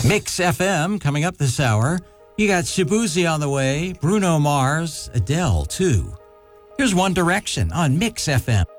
Mix FM coming up this hour. You got Shabuzi on the way, Bruno Mars, Adele too. Here's One Direction on Mix FM.